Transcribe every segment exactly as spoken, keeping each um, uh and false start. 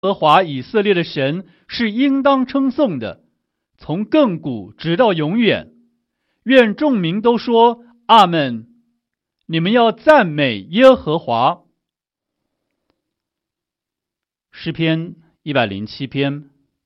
和华以色列的神是应当称颂的，从亘古直到永远。愿众民都说阿们。你们要赞美耶和华。诗篇一百零七篇。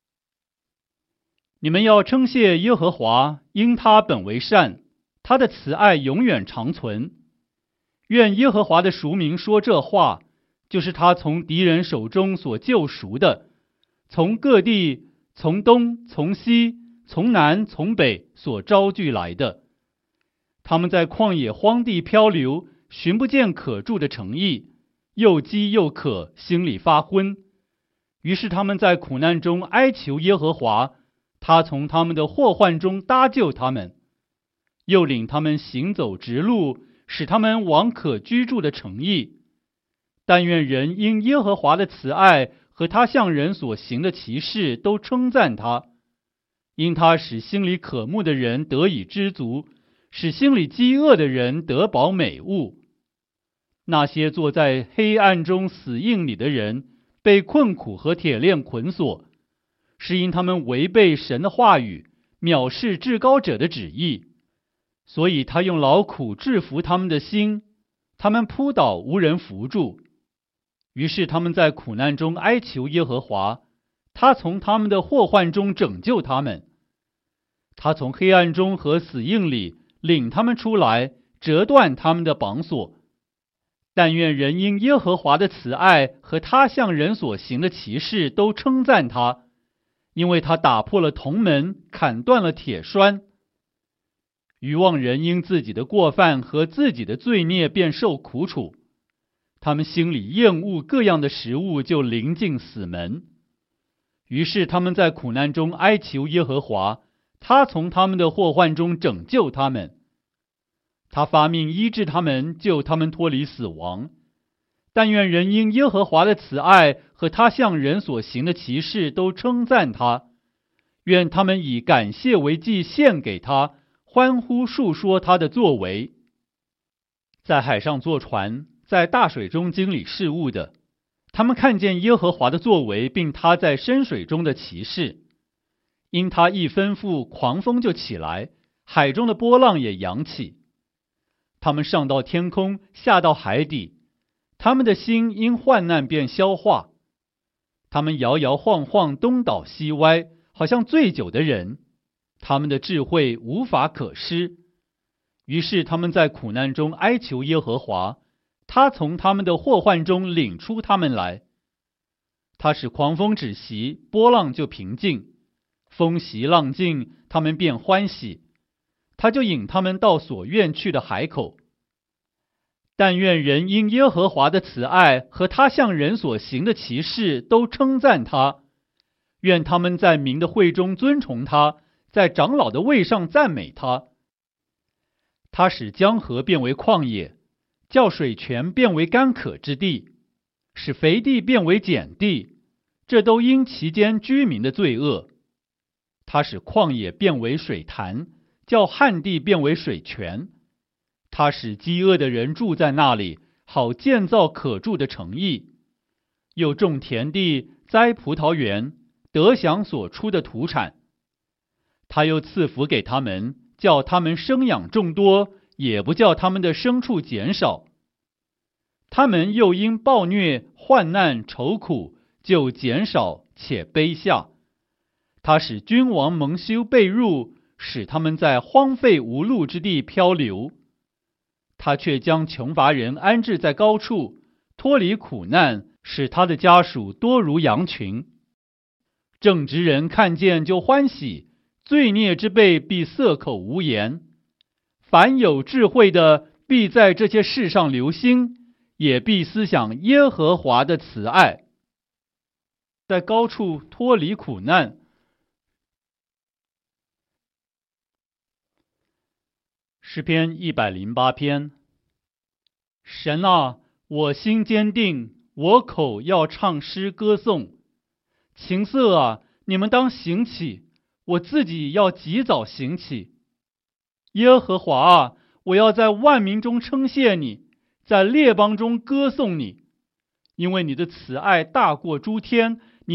你们要称谢耶和华，因他本为善，他的慈爱永远长存。愿耶和华的赎民说这话，就是他从敌人手中所救赎的，从各地，从东，从西，从南，从北所招聚来的。他们在旷野荒地漂流，寻不见可住的城邑，又饥又渴，心里发昏。于是他们在苦难中哀求耶和华，他从他们的祸患中搭救他们，又领他们行走直路，使他们往可居住的城邑。但愿人因耶和华的慈爱和他向人所行的奇事都称赞他，因他使心里渴慕的人得以知足，使心里饥饿的人得饱美物。那些坐在黑暗中死荫里的人，被困苦和铁链捆锁，是因他们违背神的话语，藐视至高者的旨意。所以他用劳苦制服他们的心，他们扑倒无人扶助。于是他们在苦难中哀求耶和华，他从他们的祸患中拯救他们。他从黑暗中和死荫里领他们出来，折断他们的绑锁。但愿人因耶和华的慈爱和他向人所行的奇事都称赞他，因为他打破了铜门，砍断了铁栓。愚妄人因自己的过犯和自己的罪孽便受苦楚，他们心里厌恶各样的食物，就临近死门。于是他们在苦难中哀求耶和华，他从他们的祸患中拯救他们。他发命医治他们，救他们脱离死亡。但愿人因耶和华的慈爱和他向人所行的奇事都称赞他，愿他们以感谢为祭献给他，欢呼述说他的作为。在海上坐船，在大水中经理事务的，他们看见耶和华的作为，并他在深水中的奇事。因他一吩咐，狂风就起来，海中的波浪也扬起。他们上到天空，下到海底，他们的心因患难便消化。他们摇摇晃晃，东倒西歪，好像醉酒的人，他们的智慧无法可施。于是他们在苦难中哀求耶和华，他从他们的祸患中领出他们来。他使狂风止息，波浪就平静，风息浪静，他们便欢喜。他就引他们到所愿去的海口。但愿人因耶和华的慈爱和他向人所行的奇事都称赞他，愿他们在民的会中尊崇他，在长老的位上赞美他。他使江河变为旷野，叫水泉变为干渴之地，使肥地变为碱地，这都因其间居民的罪恶。他使旷野变为水潭，叫旱地变为水泉。他使饥饿的人住在那里，好建造可住的城邑。又种田地，栽葡萄园，得享所出的土产。他又赐福给他们，叫他们生养众多，也不叫他们的牲畜减少。他们又因暴虐、患难、愁苦，就减少且卑下。他使君王蒙羞被辱，使他们在荒废无路之地漂流。他却将穷乏人安置在高处，脱离苦难，使他的家属多如羊群。正直人看见就欢喜，罪孽之辈必塞口无言。凡有智慧的，必在这些事上留心，也必思想耶和华的慈爱。在高处脱离苦难。诗篇一百零八篇。神啊，我心坚定，我口要唱诗歌颂。琴瑟啊，你们当醒起，我自己要及早醒起。耶和华啊，我要在万民中称谢你，在列邦中歌颂你，因为你的慈爱大过诸天，